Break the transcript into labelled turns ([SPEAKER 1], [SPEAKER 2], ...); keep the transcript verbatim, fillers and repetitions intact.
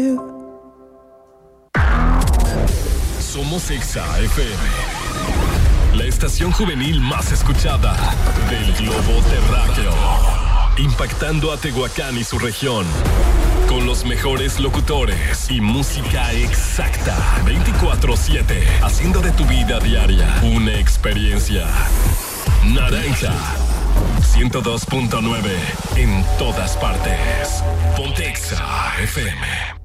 [SPEAKER 1] Somos Exa F M, la estación juvenil más escuchada del globo terráqueo, impactando a Tehuacán y su región, con los mejores locutores y música exacta, veinticuatro siete, haciendo de tu vida diaria una experiencia. Naranja, ciento dos punto nueve, en todas partes. Ponte Exa F M.